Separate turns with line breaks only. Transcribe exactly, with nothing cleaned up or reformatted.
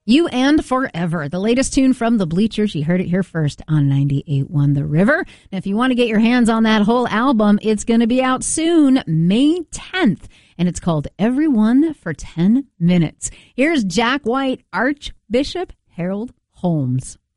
You and Forever, the latest tune from the Bleachers. You heard it here first on ninety-eight point one The River. And if you want to get your hands on that whole album, it's going to be out soon, May tenth. And it's called Everyone for ten minutes. Here's Jack White, Archbishop Harold Holmes.